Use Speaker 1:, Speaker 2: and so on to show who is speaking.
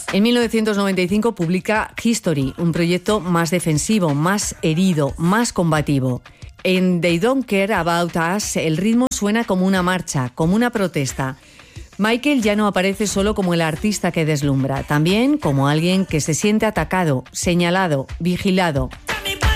Speaker 1: En 1995 publica History, un proyecto más defensivo, más herido, más combativo. En They Don't Care About Us, el ritmo suena como una marcha, como una protesta. Michael ya no aparece solo como el artista que deslumbra, también como alguien que se siente atacado, señalado, vigilado.